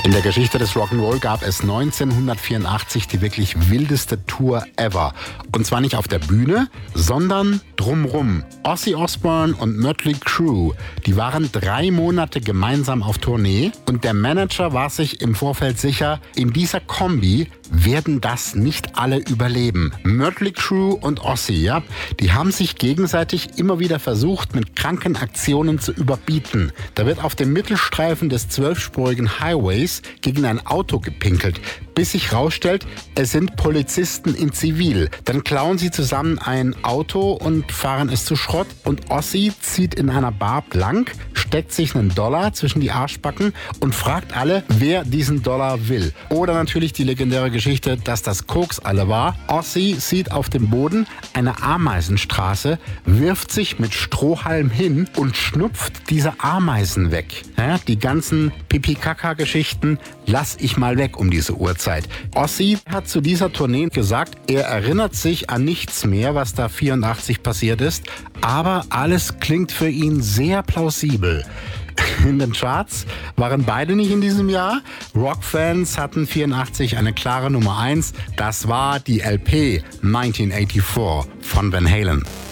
In der Geschichte des Rock'n'Roll gab es 1984 die wirklich wildeste Tour ever. Und zwar nicht auf der Bühne, sondern drumrum. Ozzy Osbourne und Mötley Crüe, die waren 3 Monate gemeinsam auf Tournee und der Manager war sich im Vorfeld sicher, in dieser Kombi werden das nicht alle überleben. Mötley Crüe und Ozzy, ja, die haben sich gegenseitig immer wieder versucht, mit kranken Aktionen zu überbieten. Da wird auf dem Mittelstreifen des 12-spurigen Highways gegen ein Auto gepinkelt, bis sich rausstellt, es sind Polizisten in Zivil. Dann klauen sie zusammen ein Auto und fahren es zu Schrott und Ozzy zieht in einer Bar blank, steckt sich einen $1 zwischen die Arschbacken und fragt alle, wer diesen $1 will. Oder natürlich die legendäre Geschichte, dass das Koks alle war. Ozzy sieht auf dem Boden eine Ameisenstraße, wirft sich mit Strohhalm hin und schnupft diese Ameisen weg. Ja, die ganzen Pipi-Kaka-Geschichten lass ich mal weg um diese Uhrzeit. Ozzy hat zu dieser Tournee gesagt, er erinnert sich an nichts mehr, was da 84 passiert ist, aber alles klingt für ihn sehr plausibel. In den Charts waren beide nicht in diesem Jahr. Rockfans hatten 84 eine klare Nummer 1. Das war die LP 1984 von Van Halen.